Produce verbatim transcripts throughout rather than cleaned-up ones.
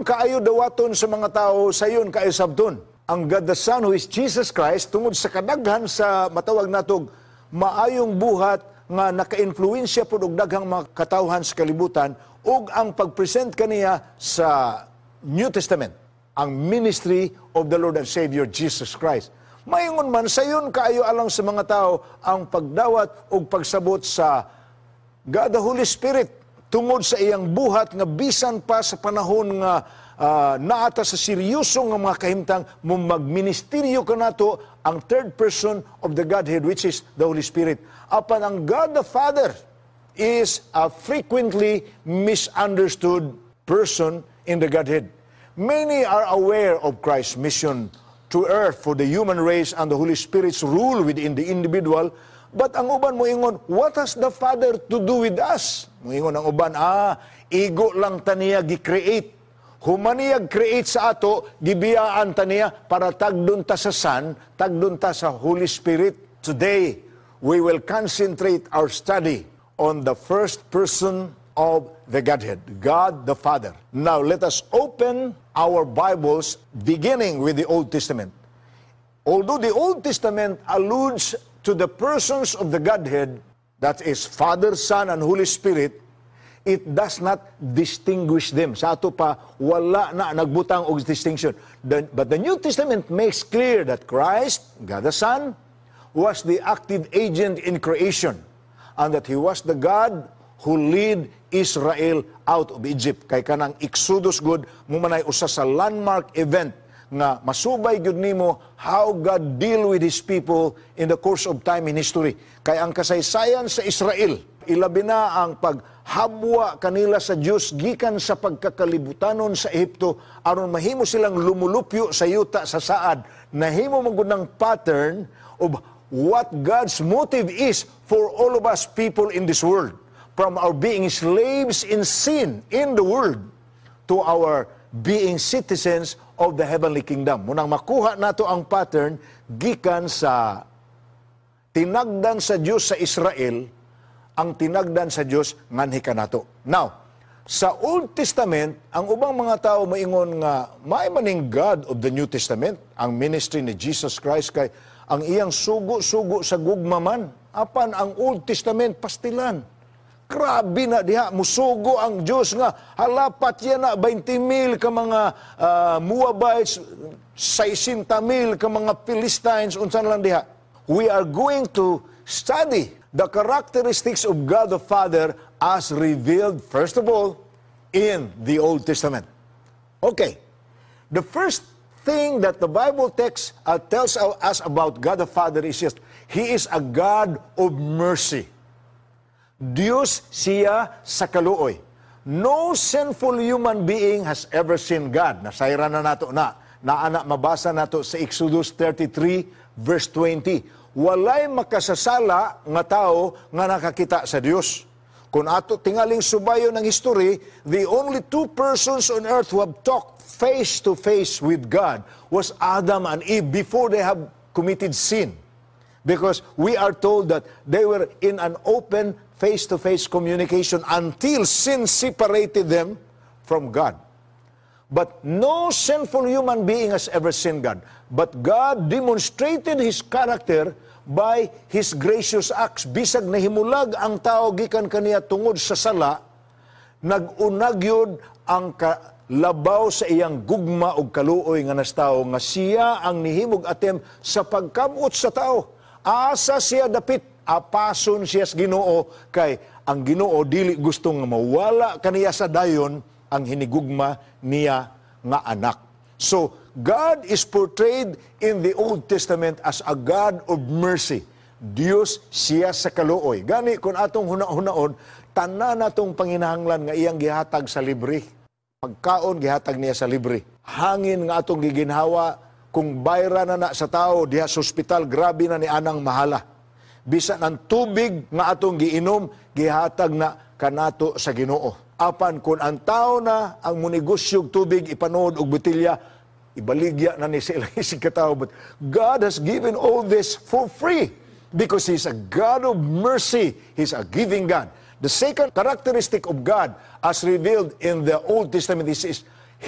kaayo dawaton sa mga tao, sayon kaayo sabton. Ang God the Son, who is Jesus Christ, tungod sa kadaghan sa matawag natog maayong buhat nga naka-influensya po og daghang mga katawhan sa kalibutan ug ang pag-present kaniya sa New Testament, ang ministry of the Lord and Savior Jesus Christ. Maingon man, sayon kaayo alang sa mga tao ang pagdawat ug pagsabot sa God the Holy Spirit tungod sa iyang buhat nga bisan pa sa panahon nga uh, naata sa seryoso nga mga kahimtang mo magministeryo kanato ang third person of the Godhead, which is the Holy Spirit. Apan ang God the Father is a frequently misunderstood person in the Godhead. Many are aware of Christ's mission to earth for the human race and the Holy Spirit's rule within the individual. But ang uban mo ingon, what has the Father to do with us? Mo ingon ang uban, ah, igo lang taniya gi-create. Humaniyag create sa ato, gibiyaan taniya para tagdun ta sa Son, tagdun ta sa Holy Spirit. Today, we will concentrate our study on the first person of the Godhead, God the Father. Now, let us open our Bibles beginning with the Old Testament. Although the Old Testament alludes to the persons of the Godhead, that is Father, Son, and Holy Spirit, it does not distinguish them. Sa ato pa, wala na nagbutang og distinction. The, but the New Testament makes clear that Christ, God the Son, was the active agent in creation, and that He was the God who lead Israel out of Egypt. Kay kanang Exodus good, mumanay usa sa landmark event nga masubay gyud nimo how God deal with His people in the course of time in history. Kay ang kasaysayan sa Israel, ilabi na ang paghabwa kanila sa Dios gikan sa pagkakalibutanon sa Ehipto aron mahimo silang lumulupyo sa yuta sa saad. Nahimo man gud ng pattern of what God's motive is for all of us people in this world. From our being slaves in sin in the world to our being citizens of the heavenly kingdom. Munang makuha nato ang pattern, gikan sa tinagdan sa Diyos sa Israel, ang tinagdan sa Diyos nganhi kanato. Now, sa Old Testament, ang ubang mga tao maingon nga, may maning God of the New Testament, ang ministry ni Jesus Christ, kay ang iyang sugo-sugo sa gugmaman. Apan ang Old Testament, pastilan. Grabe na diha, musugo ang Diyos nga, halapat yan na twenty mil ka mga uh, Moabites, sixty mil ka mga Philistines, unsan lang diha. We are going to study the characteristics of God the Father as revealed, first of all, in the Old Testament. Okay, the first thing that the Bible text uh, tells us about God the Father is just, He is a God of mercy. Diyos siya sa kaluoy. No sinful human being has ever seen God. Nasayra na nato na. Naana mabasa nato sa Exodus thirty-three verse twenty. Walay makasasala nga tao nga nakakita sa Dios. Kung ato tingaling subayon ng history, the only two persons on earth who have talked face to face with God was Adam and Eve before they have committed sin. Because we are told that they were in an open face-to-face communication until sin separated them from God. But no sinful human being has ever seen God. But God demonstrated His character by His gracious acts. Bisag nahimulag ang tao gikan kaniya tungod sa sala, nag-unag yun ang labaw sa iyang gugma o kaluoy nga nas tao, nga siya ang nihimog atem sa pagkamot sa tao. Asa siya dapit, apason siya sa Ginoo, kay ang Ginoo dili gusto nga mawala kaniya sa dayon ang hinigugma niya nga anak. So, God is portrayed in the Old Testament as a God of mercy. Dios siya sa kaluoy. Gani kung atong huna-hunaon, tanan natong panginahanglan nga iyang gihatag sa libre. Pagkaon gihatag niya sa libre. Hangin nga atong giginhawa, kung bayra na na sa tao diha sa ospital, grabe na ni anang mahala. Bisan ang tubig nga atong giinom, gihatag na kanato sa Ginoo. Apan kung ang tao na ang munigosyog tubig ipanood og botelya, ibaligya na ni sila isig katao. But God has given all this for free because He's a God of mercy. He's a giving God. The second characteristic of God as revealed in the Old Testament is, is He is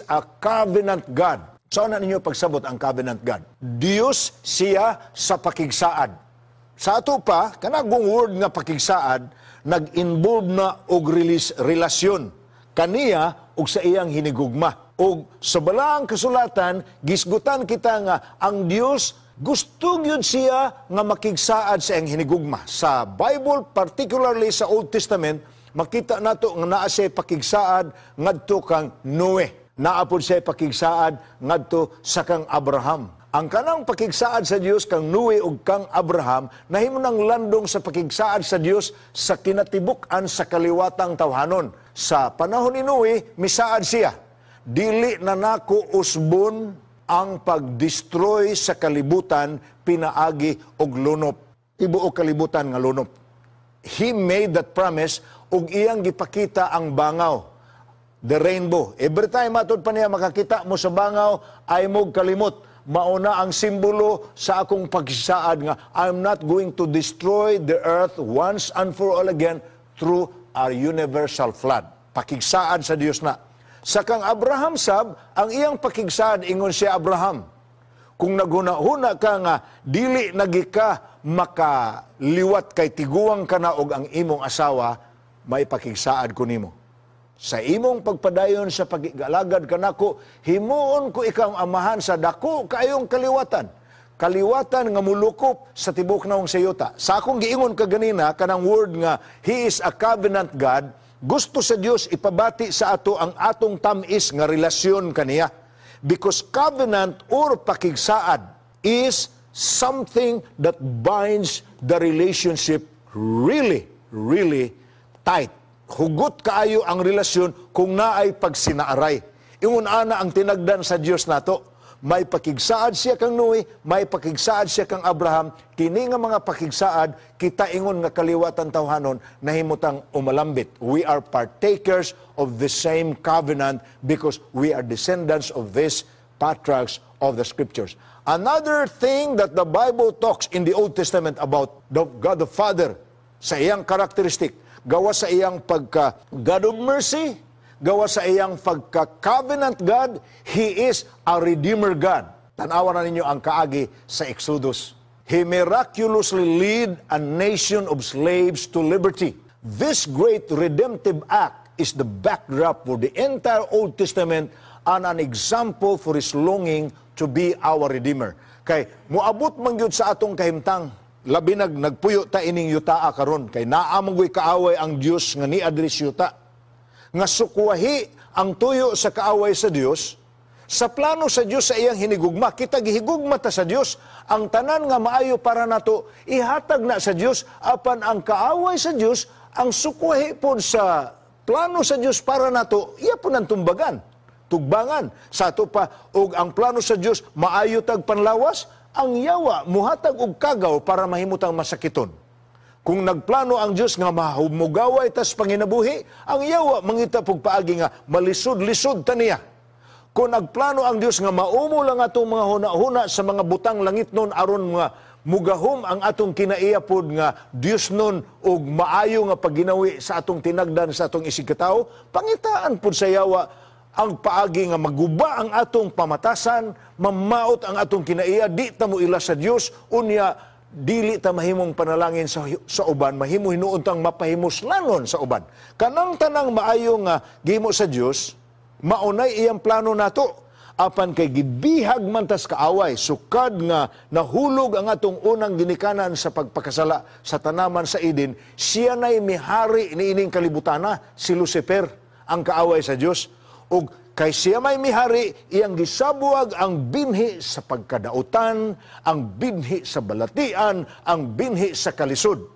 a covenant God. Saan na ninyo pagsabot ang covenant God? Diyos siya sa pakigsaad. Sa ato pa, kanagong word nga pakigsaad, nag-involve na og release, relasyon kaniya og sa iyang hinigugma. Og sa balaang kasulatan, gisgutan kita nga ang Dios gusto gyud siya nga makigsaad sa iyang hinigugma. Sa Bible, particularly sa Old Testament, makita nato nga naa siya pakigsaad ngadto kang Noe. Naapod siya pakigsaad ngadto sa kang Abraham. Ang kanang pakigsaad sa Dios kang Noe ug kang Abraham nahimo nang landong sa pakigsaad sa Dios sa kinatibuk-an sa kaliwatang tawhanon. Sa panahon ni Noe, misaad siya, dili na nako usbon ang pagdestroy sa kalibutan pinaagi og lunop. Tibuok kalibutan nga lunop. He made that promise ug iyang gipakita ang bangaw, the rainbow. Every time matod pa niya makakita mo sa bangaw ay mo kalimot. Mauna ang simbolo sa akong pagsaad nga I'm not going to destroy the earth once and for all again through a universal flood. Pakigsaad sa Dios na. Sa kang Abraham sab, ang iyang pakigsaad ingon siya Abraham. Kung naghuna-huna ka nga dili nagi ka makaliwat kay tiguang ka na og ang imong asawa, may pakigsaad ko nimo. Sa imong pagpadayon sa pagigalagad kanako, himuon ko ikaw amahan sa dako kaayong kaliwatan. Kaliwatan nga mulukop sa tibok naong sayuta. Sa akong giingon kaganina, kanang word nga, He is a covenant God, gusto sa Dios ipabati sa ato ang atong tamis nga relasyon kaniya. Because covenant or pakigsaad is something that binds the relationship really, really tight. Hugot kaayo ang relasyon kung naay pagsinaaray. Ingon ana ang tinagdan sa Dios nato. May pakigsaad siya kang Noe, may pakigsaad siya kang Abraham. Kini nga mga pakigsaad, kita ingon nga kaliwatan tawhanon, nahimutang umalambit. We are partakers of the same covenant because we are descendants of these patriarchs of the Scriptures. Another thing that the Bible talks in the Old Testament about the God the Father, sa iyang karakteristik, gawa sa iyang pagka God of mercy, gawa sa iyang pagka-covenant God, He is a Redeemer God. Tanawan na ninyo ang kaagi sa Exodus. He miraculously lead a nation of slaves to liberty. This great redemptive act is the backdrop for the entire Old Testament and an example for His longing to be our Redeemer. Kay muabot man gyud sa atong kahimtang, labi nag nagpuyo ta ining yutaa karon kay naa manggoy kaaway ang Dios nga ni adres yuta nga sukwahi ang tuyo sa kaaway sa Dios sa plano sa Dios sa iyang hinigugma. Kita gihigugma ta sa Dios ang tanan nga maayo para nato ihatag na sa Dios apan ang kaaway sa Dios ang sukwahi pod sa plano sa Dios para nato iya pud ang tumbagan tugbangan sa ato pa ug ang plano sa Dios maayo tag panlawas ang yawa muhatag og kagaw para mahimutang masakiton. Kung nagplano ang Dios nga mahumugaway tas panginabuhi, ang yawa mangita pug paagi nga malisod-lisod ta niya. Kung nagplano ang Dios nga maumo lang atong mga huna-huna sa mga butang langit nun aron nga mugahom ang atong kinaiapod nga Dios nun og maayo nga pagginawi sa atong tinagdan sa atong isigkatawo, pangitaan pud sa yawa ang paagi nga maguba ang atong pamatasan, mamaot ang atong kinaiya, di ta mo ila sa Dios, unya dili ta mahimong panalangin sa, sa uban, mahimo hinuon tang mapahimuslanon sa uban. Kanang tanang maayo nga gihimo sa Dios, maunay iyang plano nato. Apan kay gibihag man tas kaaway, sukad nga nahulog ang atong unang ginikanan sa pagpakasala sa tanaman sa Eden, siya na'y mihari niining kalibutana, si Lucifer, ang kaaway sa Dios. O kay siya may mihari, iyang gisabuag ang binhi sa pagkadautan, ang binhi sa balatian, ang binhi sa kalisod.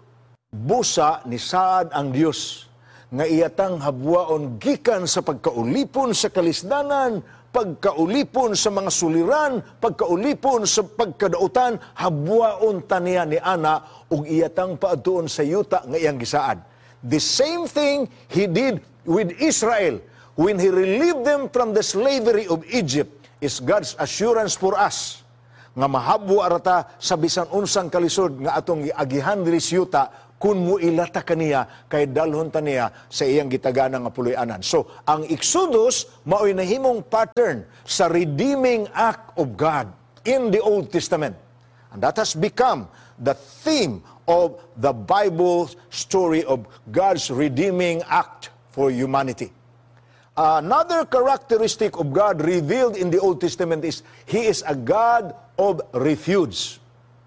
Busa ni saad ang Dios nga iyatang habwaon gikan sa pagkaulipon sa kalisdanan, pagkaulipon sa mga suliran, pagkaulipon sa pagkadautan, habwaon taniya ni ana ug iyatang paadtuon sa yuta nga iyang gisaad. The same thing He did with Israel when He relieved them from the slavery of Egypt is God's assurance for us nga mahabwa arata sa bisan unsang kalisod nga atong giagihan diri sa yuta kun mo ilata kaniya kay dalhon ta niya sa iyang gitagana nga puloy-anan. So, ang Exodus mao'y nahimong pattern sa redeeming act of God in the Old Testament. And that has become the theme of the Bible story of God's redeeming act for humanity. Another characteristic of God revealed in the Old Testament is He is a God of refuge.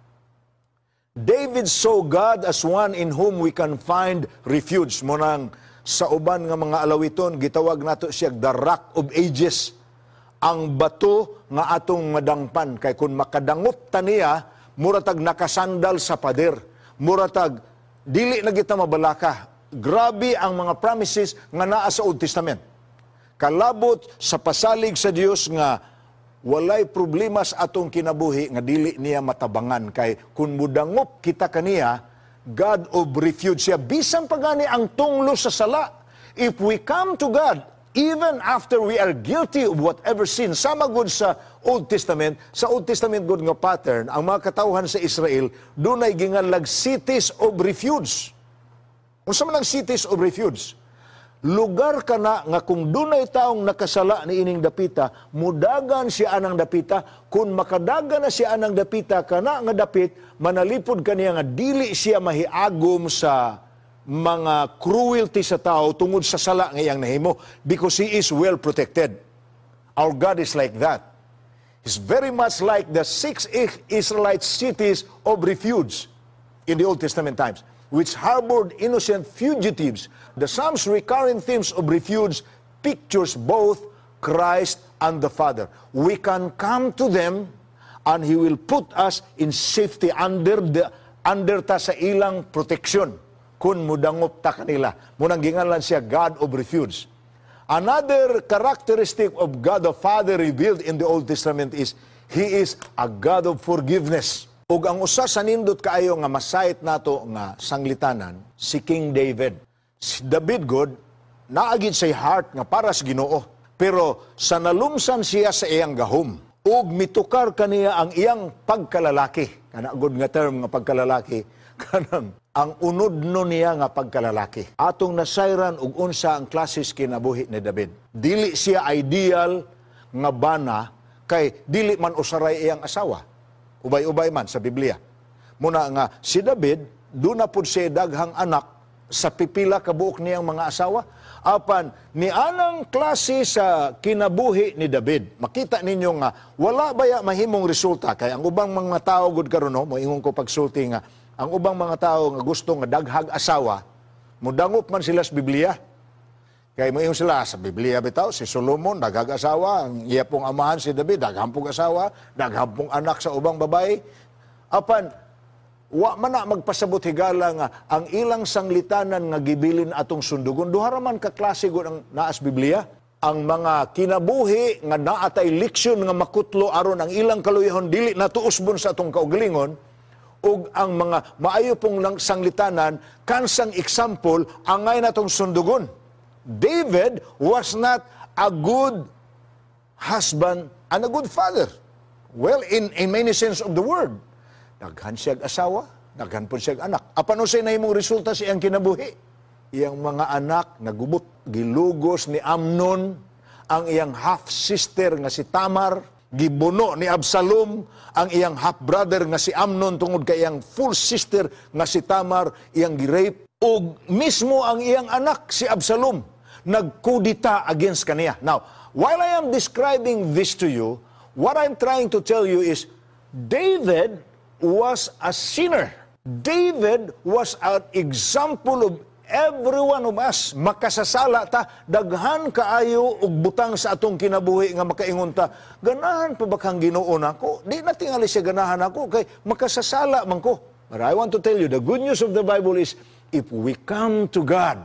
David saw God as one in whom we can find refuge. Munang sa uban nga mga alawiton, gitawag nato siya the Rock of Ages. Ang bato nga atong madangpan. Kay kung makadangot ta niya, muratag nakasandal sa pader. Muratag, dili na kita mabalaka. Grabe ang mga promises nga naa sa Old Testament. Kalabot sa pasalig sa Dios nga walay problema sa atong kinabuhi nga dili niya matabangan. Kay kung mudangop kita kaniya, God of refuge siya. Bisan pagani ang tunglo sa sala. If we come to God, even after we are guilty of whatever sin, sama good sa Old Testament, sa Old Testament good nga pattern, ang mga katawhan sa Israel, dunay ginganlag cities of refuge. Kung sa manang cities of refuge, lugar ka na nga kung dunay taong nakasala ni ining dapita, mudagan siya anang dapita, kung makadagan na siya anang dapita, kana nga dapit, manalipod kaniya nga dili siya mahiagom sa mga cruelty sa tao tungod sa sala nga iyang nahimo, because he is well protected. Our God is like that. He's very much like the six Israelite cities of refuge in the Old Testament times, which harbored innocent fugitives. The Psalm's recurring themes of refuge pictures both Christ and the Father. We can come to them and He will put us in safety under the under ta sa ilang protection kun mudangop ta kanila. Munang gingalan siya God of refuge. Another characteristic of God the Father revealed in the Old Testament is He is a God of forgiveness. Ug ang usa sa nindot kaayo nga masayit nato nga sanglitanan, si King David. Si David God, naagid say heart nga para sa Ginoo. Pero sa nalumsan siya sa iyang gahom, ug mitukar kaniya ang iyang pagkalalaki. Kana good nga term nga pagkalalaki, kanang ang unodno niya nga pagkalalaki. Atong nasayran ug unsa ang klasis kinabuhi ni David. Dili siya ideal nga bana kay dili man usaray iyang asawa. Ubay-ubay man sa Biblia. Muna nga, si David, doon na po siya daghang anak sa pipila kabuok niyang mga asawa. Apan, ni anang klase sa kinabuhi ni David, makita ninyo nga, wala baya mahimong resulta. Kaya ang ubang mga tao, good karon no, moingon ko pagsulti nga, ang ubang mga tao nga gusto nga daghag asawa, mudangop man sila sa Biblia. Kaya moingon sila sa Biblia bitaw, si Solomon, daghag asawa, ang iya pong amahan si David, daghang pong asawa, daghang pong anak sa ubang babae. Apan, wa man na magpasabot higala nga, ang ilang sanglitanan nga gibilin atong sundugon, duhara man kaklase ko ng naas Biblia. Ang mga kinabuhi nga naatay leksyon nga makutlo aron ang ilang kaluyahon dili natuusbon sa atong kaugalingon, ug ang mga maayo pong sanglitanan, kansang example, angay natong sundugon. David was not a good husband and a good father. Well, in, in many sense of the word. Daghan siyang asawa, daghan po siyang anak. Apano siya na imong resulta siyang kinabuhi? Iyang mga anak, nagubot, gilugos ni Amnon, ang iyang half-sister nga si Tamar, gibuno ni Absalom, ang iyang half-brother nga si Amnon, tungod kay iyang full sister nga si Tamar, iyang girape, o mismo ang iyang anak, si Absalom, nagkudita against kaniya. Now, while I am describing this to you, what I'm trying to tell you is, David was a sinner. David was an example of every one of us. Makasasala ta, daghan kaayo og butang sa atong kinabuhi nga makaingon ta, ganahan pa ba kang Ginoo nako? Di na tingali siya ganahan ako, kay makasasala man ko. But I want to tell you, the good news of the Bible is, if we come to God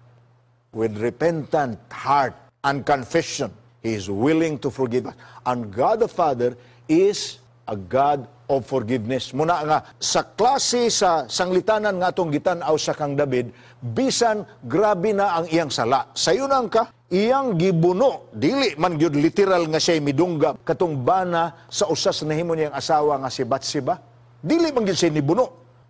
with repentant heart and confession, He is willing to forgive us. And God the Father is a God of forgiveness. Muna nga, sa klase sa sanglitanan nga atong gitan-aw sa kang David, bisan grabe na ang iyang sala. Sayo nang ka, iyang gibuno, dili man gyud literal nga siya midungga, katong bana sa usas na himo niyang asawa nga si Bathsheba. Dili man gyud siya nibuno.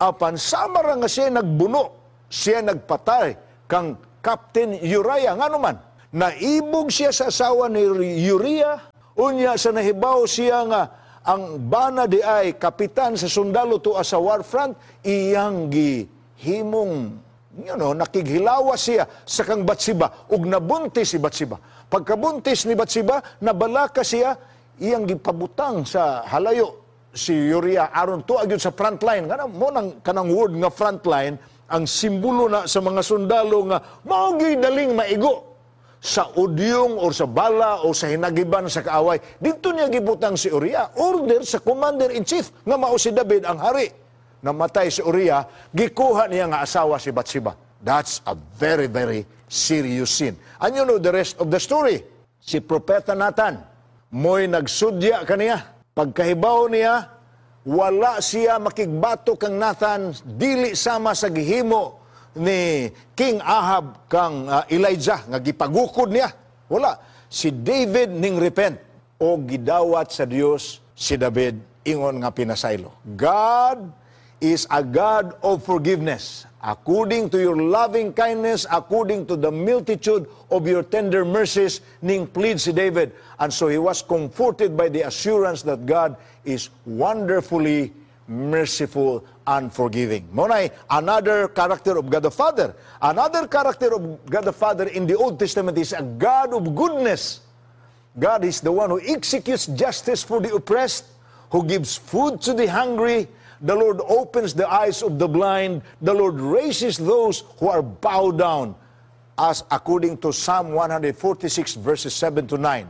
Apan sama ra nga siya nagbuno, siya nagpatay kang Captain Uriah nga naman. Naibog siya sa asawa ni Uriah, unya sa nahibaw siya nga ang bana di ay kapitan sa sundalo tuwa sa war front, iyang gihimong, you know, nakighilawa siya sa kang Batsiba, ug nabuntis si Batsiba. Pagkabuntis ni Batsiba, nabalaka siya, iyang gipabutang sa halayo si Uriah aron tuwa gyud sa front line. Nga mo nang kanang word nga front line, ang simbolo na sa mga sundalo nga mao gyud daling maigo sa udyong o sa bala o sa hinagiban sa kaaway. Dito niya gibutang si Uriah. Order sa commander-in-chief nga mao si David ang hari. Namatay si Uriah, gikuha niya nga asawa si Batsiba. That's a very, very serious sin. And you know the rest of the story. Si Propeta Nathan, mo'y nagsudya kaniya. Pagkahibaw niya, wala siya makigbato kang Nathan, dili sama sa gihimo ni King Ahab kang uh, Elijah nga gipagukod niya. Wala. Si David ning repent o gidawat sa Dios si David ingon nga pinasaylo. God is a God of forgiveness. According to your loving kindness, according to the multitude of your tender mercies, ning plead si David. And so he was comforted by the assurance that God is wonderfully merciful and forgiving. Monay, another character of God the Father. Another character of God the Father in the Old Testament is a God of goodness. God is the one who executes justice for the oppressed, who gives food to the hungry. The Lord opens the eyes of the blind. The Lord raises those who are bowed down, as according to Psalm one forty-six, verses seven to nine.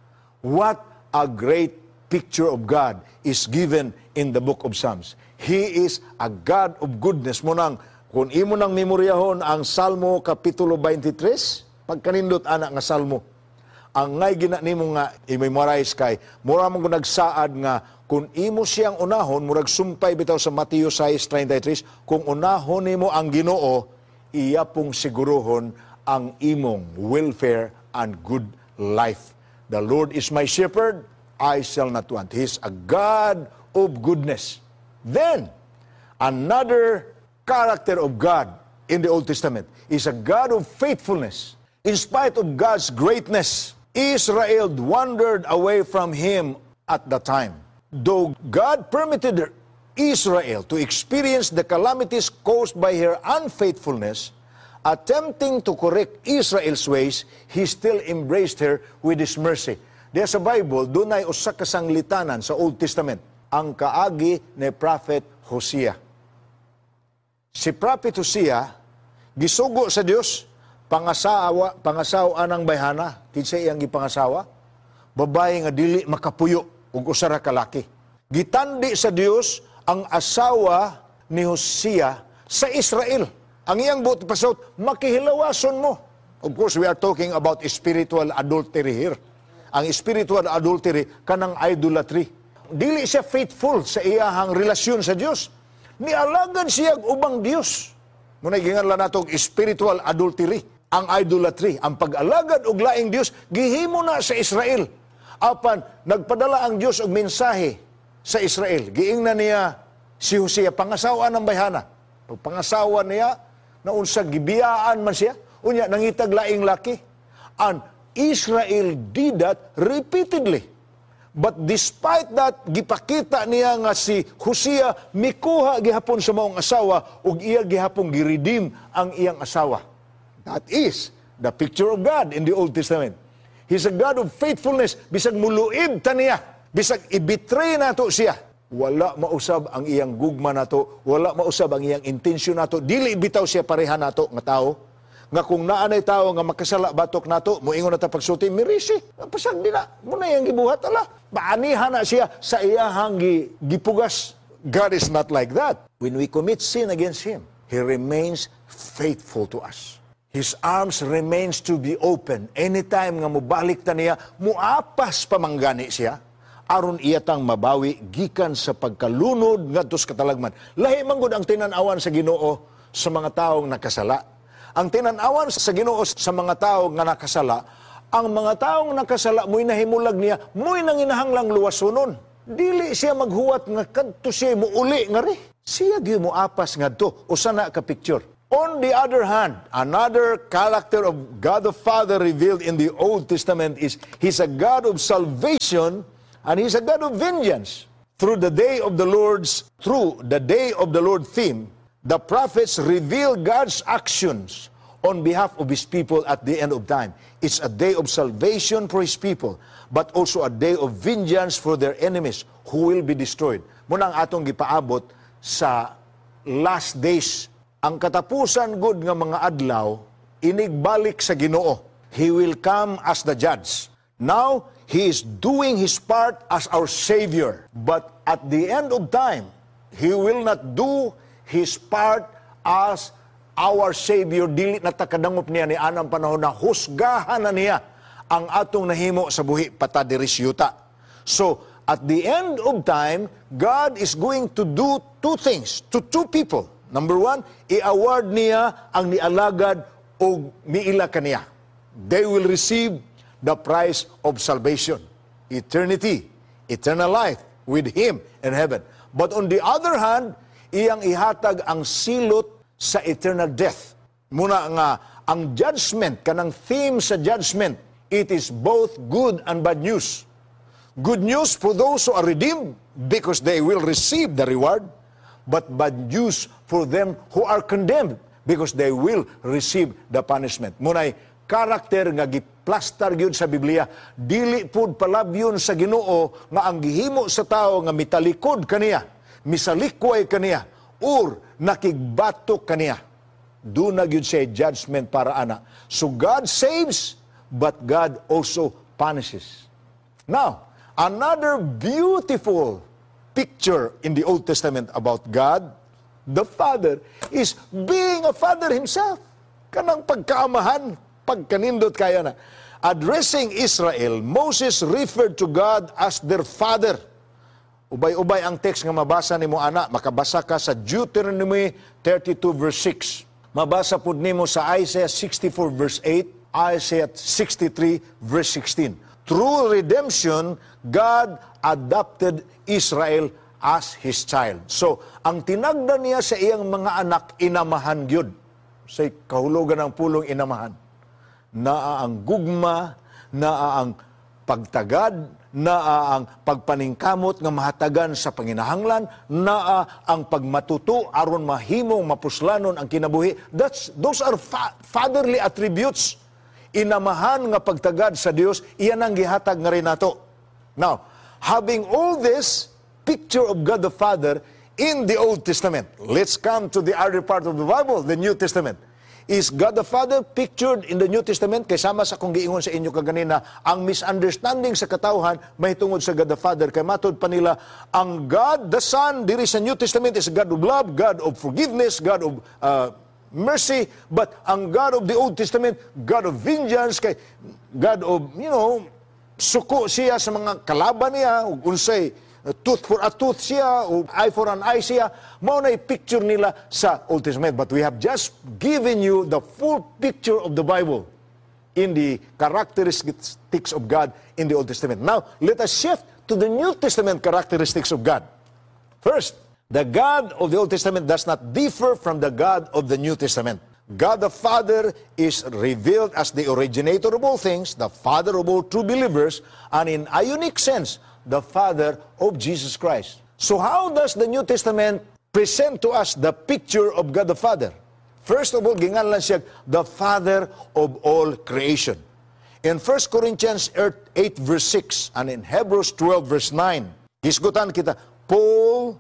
What a great picture of God is given in the book of Psalms. He is a God of goodness. Munang, kung imo nang memoryahon ang Salmo Kapitulo twenty-three, pagkanindot anak nga Salmo, ang ngay gina nimo nga i-memorize kay, mura mong nagsaad nga, kung imo siyang unahon, murag sumpay bitaw sa Mateo six thirty-three, kung unahon nimo ang Ginoo, iya pong siguruhon ang imong welfare and good life. The Lord is my shepherd, I shall not want. He is a God of goodness. Then, another character of God in the Old Testament is a God of faithfulness. In spite of God's greatness, Israel wandered away from Him at the time. Though God permitted Israel to experience the calamities caused by her unfaithfulness, attempting to correct Israel's ways, He still embraced her with His mercy. Diya sa Bible, doon ay usa ka sanglitanan sa Old Testament, ang kaagi ni Prophet Hosea. Si Prophet Hosea, gisugo sa Dios, pangasawa, pangasawa ng bayhana, kinsa iyang gipangasawa, babae nga dili makapuyo, ug usa ra ka laki. Gitandi sa Dios ang asawa ni Hosea sa Israel. Ang iyang buot pasot, makihilawason mo. Of course, we are talking about spiritual adultery here. Ang spiritual adultery, kanang idolatry. Dili siya faithful sa iyahang relasyon sa Dios. Nialagan siya ubang Dios. Muna gingan lang natong spiritual adultery. Ang idolatry, ang pag-alagad og laing Dios, gihimo na sa Israel. Apan, nagpadala ang Diyos og mensahe sa Israel. Giingnan niya si Hosea, pangasawa ng bayhana. Pag pangasawa niya, na unsa gibiyaan man siya, unya nangitag laing laki. And Israel did that repeatedly. But despite that, gipakita niya nga si Hosea, mikuha gihapon sa maong asawa, ug iya gihapon giredeem ang iyang asawa. That is the picture of God in the Old Testament. He's a God of faithfulness. Bisag muluid ta niya. Bisag i-betray nato siya. Wala mausab ang iyang gugma nato. Wala mausab ang iyang intensyon nato. Dili bitaw siya pareha nato nga tao. Nga kung naanay tao nga makasala batok nato, muingon na ta pagsulti, mirisi. Pasag di na. Muna yung gibuhat, ala. Paanihan na siya sa iyahang gipugas. God is not like that. When we commit sin against Him, He remains faithful to us. His arms remains to be open. Anytime nga mubalik ta niya, muapas pamanggani siya, aron iyatang mabawi gikan sa pagkalunod ngadto sa katalagman. Lahi man gud ang tinan-awan sa Ginoo sa mga taong nakasala. Ang tinan-awan sa Ginoo sa mga taong nga nakasala, ang mga taong nakasala mo'y nahimulag niya, mo'y nanginahanglang luwasonon. dili siya maghuwat nga kadto siya muuli nga ri. Siya gyud mo apas ngadto usa na ka picture. On the other hand, another character of God the Father revealed in the Old Testament is He's a God of salvation and He's a God of vengeance. Through the day of the Lord's, through the day of the Lord theme, the prophets reveal God's actions on behalf of His people at the end of time. It's a day of salvation for His people, but also a day of vengeance for their enemies who will be destroyed. Muna ang atong gipaabot sa last days. Ang katapusan gud nga mga adlaw, inigbalik sa Ginoo. He will come as the judge. Now, He is doing His part as our Savior. But at the end of time, He will not do His part as our Savior. Dili na takadangop niya ni anang panahon na husgahan na niya ang atong nahimo sa buhi patadiris yuta. So, at the end of time, God is going to do two things to two people. Number one, i-award niya ang nialagad o miila kaniya. They will receive the prize of salvation, eternity, eternal life with Him in heaven. But on the other hand, iyang ihatag ang silot sa eternal death. Muna nga, ang judgment, kanang theme sa judgment, it is both good and bad news. Good news for those who are redeemed because they will receive the reward, but bad news for them who are condemned because they will receive the punishment. Munay karakter nga giplastar gyud sa Biblia, dili pud palabyon sa Ginoo nga ang gihimo sa tao nga mitalikod kaniya, misalikway kaniya, or nakigbatok kaniya. Do na gyud say judgment para ana. So God saves, but God also punishes. Now, another beautiful picture in the Old Testament about God, the Father, is being a Father Himself. Kanang pagkaamahan, pagkanindot kaya na. Addressing Israel, Moses referred to God as their Father. Ubay-ubay ang text nga mabasa nimo ana, makabasa ka sa Deuteronomy thirty-two verse six. Mabasa pud nimo sa Isaiah sixty-four verse eight, Isaiah sixty-three verse sixteen. Through redemption, God adopted Israel as His child. So, ang tinagdan niya sa iyang mga anak, inamahan gyud. Sa kahulugan ng pulong inamahan. Naa ang gugma, naa ang pagtagad, naa ang pagpaningkamot nga mahatagan sa panginahanglan, naa ang pagmatuto aron mahimong mapuslanon ang kinabuhi. That's, those are fa- fatherly attributes. Inamahan nga pagtagad sa Dios, iyan ang gihatag nga rin nato. Now, having all this picture of God the Father in the Old Testament, let's come to the other part of the Bible, the New Testament. Is God the Father pictured in the New Testament? Kay sama sa kung giingon sa inyo kaganina, ang misunderstanding sa katawhan mahitungod sa God the Father. Kay matod pa nila, ang God the Son diri sa New Testament is God of love, God of forgiveness, God of uh, mercy, but ang God of the Old Testament, God of vengeance, kay God of, you know, suko siya sa mga kalaban niya, unsay tooth for a tooth siya, o eye for an eye siya. Mao na picture nila sa Old Testament. But we have just given you the full picture of the Bible in the characteristics of God in the Old Testament. Now, let us shift to the New Testament characteristics of God. First, the God of the Old Testament does not differ from the God of the New Testament. God the Father is revealed as the originator of all things, the Father of all true believers, and in a unique sense, the Father of Jesus Christ. So how does the New Testament present to us the picture of God the Father? First of all, ginganlan siya, the Father of all creation. In First Corinthians eight verse six and in Hebrews twelve verse nine, hisgutan kita, Paul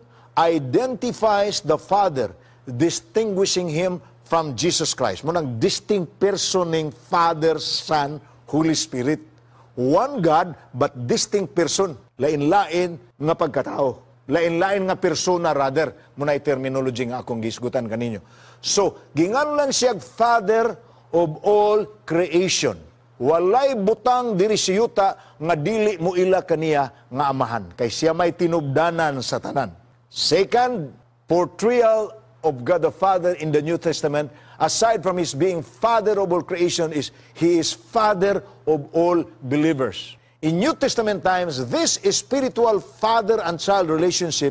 identifies the Father, distinguishing Him from Jesus Christ. Munang distinct personing Father, Son, Holy Spirit. One God, but distinct person. Lain-lain nga pagkatao. Lain-lain nga persona rather. Munay terminology nga akong gisgutan kaninyo. So, ginganlan siya Father of all creation. Walay butang diri siyuta nga dili mo ila kaniya nga amahan. Kay siya may tinubdanan sa tanan. Second, portrayal of God the Father in the New Testament, aside from His being Father of all creation, is He is Father of all believers. In New Testament times, this spiritual father and child relationship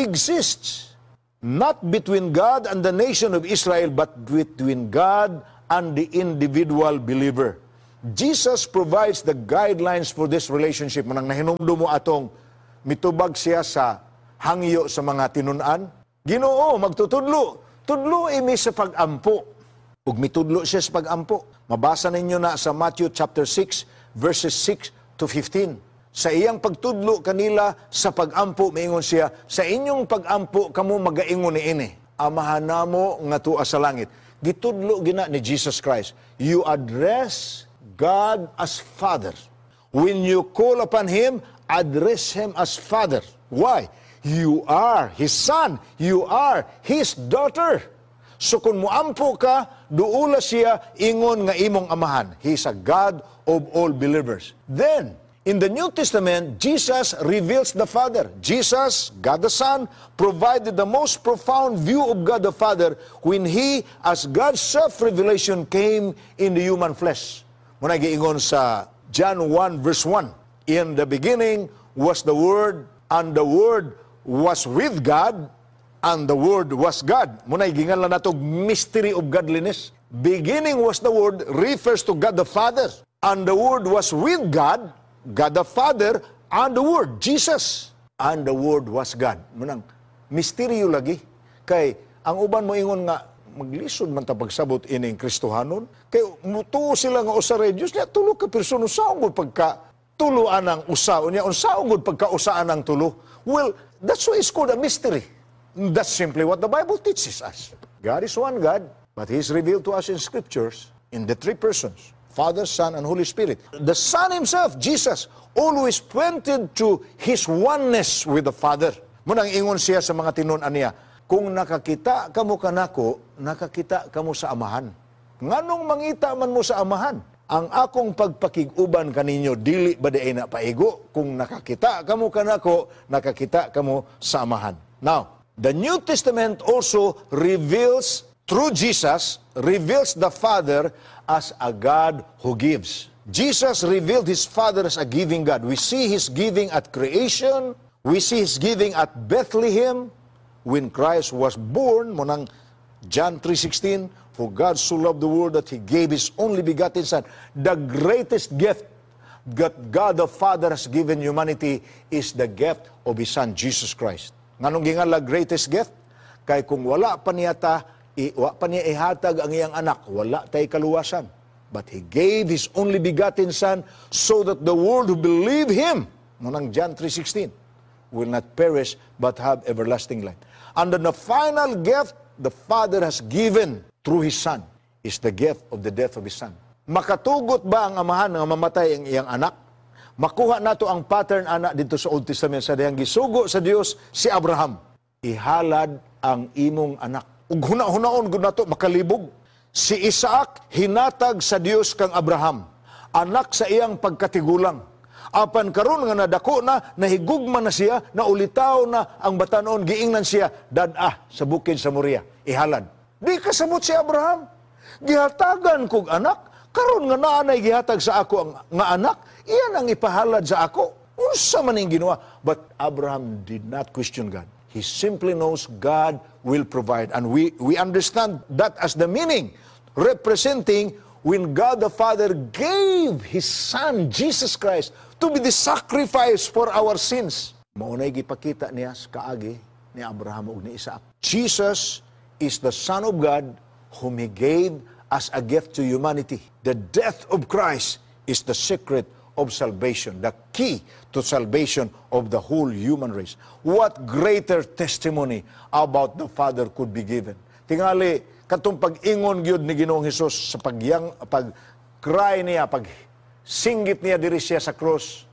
exists not between God and the nation of Israel, but between God and the individual believer. Jesus provides the guidelines for this relationship. Manang nahinumdo mo atong mitubag siya sa hangyo sa mga tinunan. Ginoo, magtutudlo. Tudlo imi sa pag-ampo. Ug mitudlo siya sa pag-ampo. Mabasa ninyo na sa Matthew chapter six, verses six to fifteen. Sa iyang pagtudlo kanila sa pag-ampo, maingon siya, sa inyong pag-ampo, kamo magaingon ni ini. Amahan namo nga tuwa sa langit. Gitudlo gina ni Jesus Christ. You address God as Father. When you call upon Him, address Him as Father. Why? You are His Son. You are His daughter. So kung muampo ka, duula siya ingon nga imong amahan. He is a God of all believers. Then, in the New Testament, Jesus reveals the Father. Jesus, God the Son, provided the most profound view of God the Father when He, as God's self-revelation, came in the human flesh. Muna giingon sa John one, verse one, in the beginning was the Word, and the Word was with God, and the Word was God. Muna gingan lang natog mystery of godliness. Beginning was the Word refers to God the Father, and the Word was with God, God the Father, and the Word, Jesus. And the Word was God. Munang, misteryo lagi. Kay, ang uban mo ingon nga, maglisod man ta pagsabot ining Kristohanon. Kay, mutuo sila nga usa rin Diyos. Niya, tulo ka person, usaong gud pagka tuluan ang usa. Unya, usaong gud pagka usaan ang tulo. Well, that's why it's called a mystery. That's simply what the Bible teaches us. God is one God, but He is revealed to us in Scriptures in the three persons. Father, Son, and Holy Spirit. The Son Himself, Jesus, always pointed to His oneness with the Father. Munang ingon siya sa mga tinunan niya, kung nakakita kamo kanako, nakakita kamo sa Amahan. Nganong mangita man mo sa Amahan? Ang akong pagpakiguban kaninyo, dili ba di ay napaigo? Kung nakakita kamo kanako, nakakita kamo sa Amahan. Now, the New Testament also reveals, through Jesus, reveals the Father as a God who gives. Jesus revealed His Father as a giving God. We see His giving at creation. We see His giving at Bethlehem when Christ was born. Munang John three sixteen, for God so loved the world that He gave His only begotten Son. The greatest gift that God the Father has given humanity is the gift of His Son, Jesus Christ. Nganong gingala greatest gift? Kay kung wala pa niya ta, I, wa pa niya ihatag ang iyang anak, wala tay kaluwasan. But He gave His only begotten Son so that the world who believe Him, munang John three sixteen, will not perish but have everlasting life. And then the final gift the Father has given through His Son is the gift of the death of His Son. Makatugot ba ang amahan nga mamatay ang iyang anak? Makuha nato ang pattern anak dito sa Old Testament sa diyang gisugo sa Dios si Abraham. Ihalad ang imong anak. Ug huna-hunaon gud nato makalibog. Si Isaac hinatag sa Dios kang Abraham, anak sa iyang pagkatigulang. Apan karon nga nadako na, nahigugma na siya, naulitaw na ang batanon, giingnan siya, dad-ah sa bukid sa Moria, ihalad. Di kasabot si Abraham. Gihatagan kog anak, karon nga naanay gihatag sa ako ang nga anak, iyan ang ipahalad sa ako. Unsa man ning ginawa? But Abraham did not question God. He simply knows God will provide. And we, we understand that as the meaning, representing when God the Father gave His Son, Jesus Christ, to be the sacrifice for our sins. Maunay gipakita niya sa kaagi ni Abraham ug ni Isaac. Jesus is the Son of God whom He gave as a gift to humanity. The death of Christ is the secret of salvation, the key to salvation of the whole human race. What greater testimony about the Father could be given? Tingali, katong pag-ingon gyud ni Ginoong Hesus sa pagyang pag-cry niya, pag-singgit niya diri siya sa cross,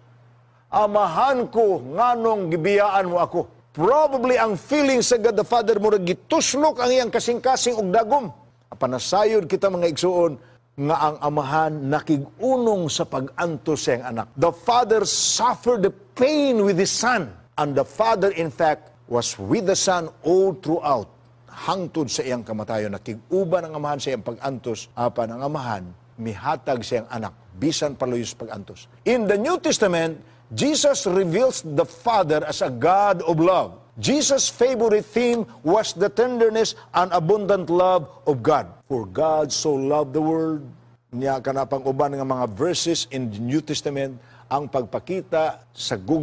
amahan ko, nganong gibiyaan mo ako. Probably ang feeling sa God the Father mo gituslok ang iyang kasing-kasing og dagom. Apanasayod kita mga igsuon, nga ang amahan nakigunong sa pag-antos sa iyang anak. The Father suffered the pain with His Son. And the Father, in fact, was with the Son all throughout. Hangtod sa iyang kamatayon. Nakiguban ang amahan sa iyang pag-antos. Apan ang amahan, mihatag sa iyang anak bisan paluyos pagantos. In the New Testament, Jesus reveals the Father as a God of love. Jesus' favorite theme was the tenderness and abundant love of God. For God so loved the world. Niya ka na pang uban ng mga verses in the New Testament ang pagpakita sa